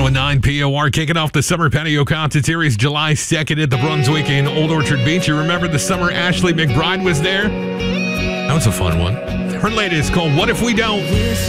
101.9 POR, kicking off the Summer Patio Concert Series July 2nd at the Brunswick in Old Orchard Beach. You remember the summer Ashley McBryde was there? That was a fun one. Her latest called What If We Don't?